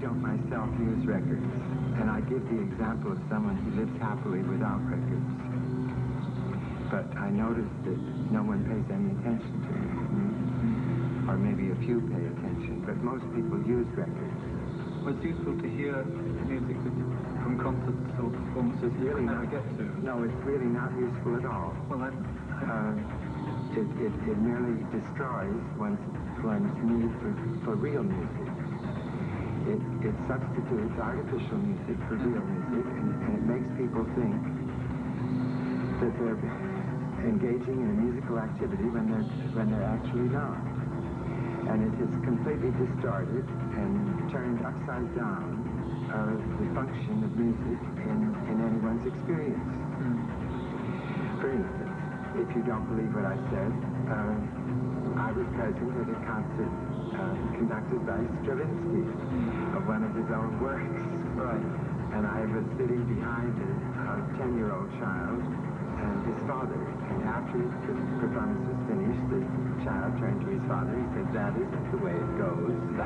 don't myself use records, and I give the example of someone who lives happily without records. But I notice that no one pays any attention to it. Or maybe a few pay attention, but most people use records. Well, it's useful to hear music from concerts or performances you Really can never not. get to. No, it's really not useful at all. Well, It merely destroys one's need for real music. It substitutes artificial music for real music, and it makes people think that they're engaging in a musical activity when they're actually not. And it has completely distorted and turned upside down the function of music in anyone's experience. For instance, if you don't believe what I said, I was present at a concert conducted by Stravinsky of one of his own works. right. And I was sitting behind a 10-year-old child and his father. And after the performance was finished, the child turned to his father. He said, "That isn't the way it goes."